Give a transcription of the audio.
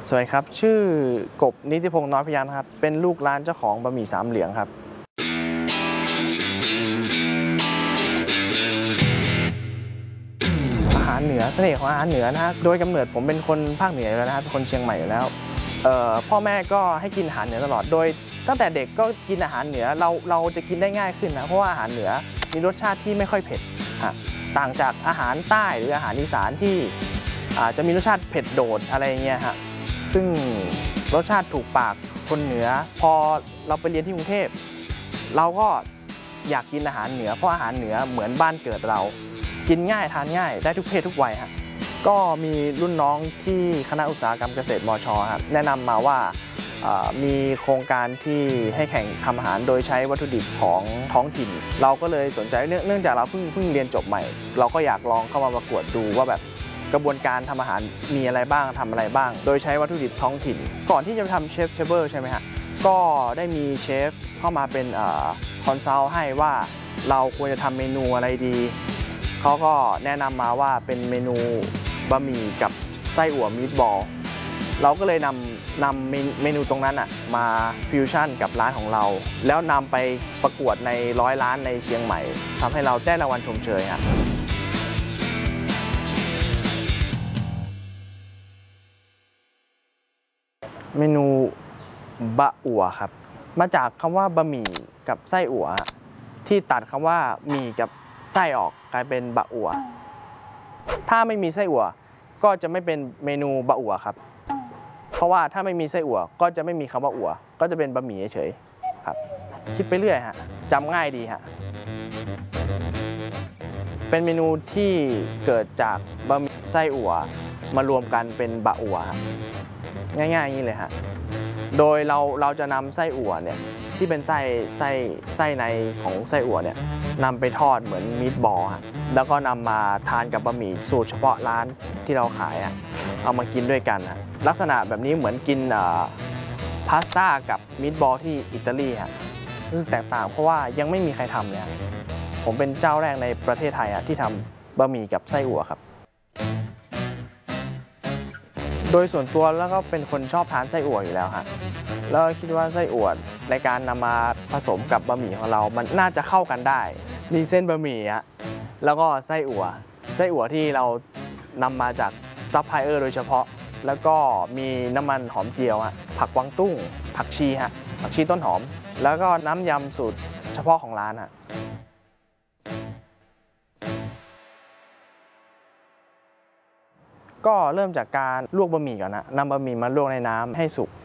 สวัสดีครับชื่อกบนิติพงษ์น้อยพยัญชนะครับเป็นลูกร้านเจ้าของบะหมี่สามเหลืองครับอาหารเหนือเสน่ห์ของอาหารเหนือนะฮะโดยกำเนิดผมเป็นคนภาคเหนืออยู่แล้วนะครับเป็นคนเชียงใหม่อยู่แล้วพ่อแม่ก็ให้กินอาหารเหนือตลอดโดยตั้งแต่เด็กก็กินอาหารเหนือเราจะกินได้ง่ายขึ้นนะเพราะว่าอาหารเหนือมีรสชาติที่ไม่ค่อยเผ็ดต่างจากอาหารใต้หรืออาหารอีสานที่จะมีรสชาติเผ็ดโดดอะไรเงี้ยฮะซึ่งรสชาติถูกปากคนเหนือพอเราไปเรียนที่กรุงเทพเราก็อยากกินอาหารเหนือเพราะอาหารเหนือเหมือนบ้านเกิดเรากินง่ายทานง่ายได้ทุกเพศทุกวัยฮะก็มีรุ่นน้องที่คณะอุตสาหกรรมเกษตรมชครับแนะนำมาว่ามีโครงการที่ให้แข่งทำอาหารโดยใช้วัตถุดิบของท้องถิ่นเราก็เลยสนใจเนื่องจากเราเพิ่งเรียนจบใหม่เราก็อยากลองเข้ามาประกวดดูว่าแบบกระบวนการทำอาหารมีอะไรบ้างทำอะไรบ้างโดยใช้วัตถุดิบท้องถิ่นก่อนที่จะทำเชฟเบอร์ใช่ไหมฮะก็ได้มีเชฟเข้ามาเป็นคอนซัลท์ให้ว่าเราควรจะทำเมนูอะไรดีเขาก็แนะนำมาว่าเป็นเมนูบะหมี่กับไส้อั่วมีทบอลเราก็เลยนำเมนูตรงนั้นมาฟิวชั่นกับร้านของเราแล้วนำไปประกวดใน100 ล้านในเชียงใหม่ทำให้เราได้รางวัลชมเชยครับเมนูบะอั่วครับมาจากคำว่าบะหมี่กับไส้อั่วที่ตัดคำว่าหมี่กับไส้ออกกลายเป็นบะอั่วถ้าไม่มีไส้อั่วก็จะไม่เป็นเมนูบะอั่วครับเพราะว่าถ้าไม่มีไส้อั่วก็จะไม่มีคำว่าอั่วก็จะเป็นบะหมี่เฉยๆครับคิดไปเรื่อยฮะจำง่ายดีฮะเป็นเมนูที่เกิดจากบะหมี่ไส้อั่วมารวมกันเป็นบะอั่วง่ายๆอย่างนี้เลยฮะโดยเราจะนำไส้อั่วเนี่ยที่เป็นไส้ในของไส้อั่วเนี่ยนำไปทอดเหมือนมีทบอลแล้วก็นำมาทานกับบะหมี่สูตรเฉพาะร้านที่เราขายเอามากินด้วยกันลักษณะแบบนี้เหมือนกินพาสต้ากับมีทบอลที่อิตาลีรู้สึกแตกต่างเพราะว่ายังไม่มีใครทำเลยผมเป็นเจ้าแรกในประเทศไทยที่ทำบะหมี่กับไส้อั่วครับโดยส่วนตัวแล้วก็เป็นคนชอบทานไส้อั่วอยู่แล้วแล้วคิดว่าไส้อั่วในการนำมาผสมกับบะหมี่ของเรามันน่าจะเข้ากันได้มีเส้นบะหมี่แล้วก็ไส้อั่วที่เรานำมาจากซัพพลายเออร์โดยเฉพาะแล้วก็มีน้ำมันหอมเจียวผักกวางตุ้งผักชีต้นหอมแล้วก็น้ำยำสูตรเฉพาะของร้านก็เริ่มจากการลวกบะหมี่ก่อนนำบะหมี่มาลวกในน้ำให้สุก